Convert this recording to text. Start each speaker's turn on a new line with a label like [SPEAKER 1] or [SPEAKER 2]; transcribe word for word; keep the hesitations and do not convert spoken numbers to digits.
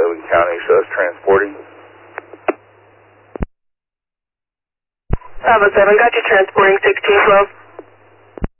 [SPEAKER 1] Logan County. Show us transporting.
[SPEAKER 2] Bravo seven, got you transporting sixteen twelve.